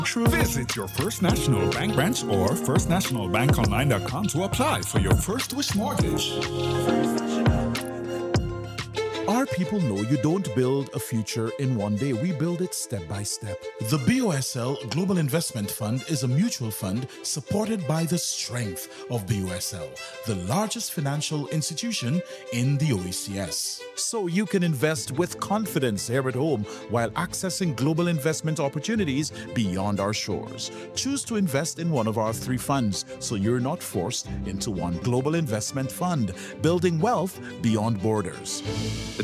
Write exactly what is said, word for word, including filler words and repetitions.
True. Visit your First National Bank branch or first national bank online dot com to apply for your First Wish mortgage. Our people know you don't build a future in one day. We build it step by step. The B O S L Global Investment Fund is a mutual fund supported by the strength of B O S L, the largest financial institution in the O E C S. So you can invest with confidence here at home while accessing global investment opportunities beyond our shores. Choose to invest in one of our three funds so you're not forced into one global investment fund, building wealth beyond borders.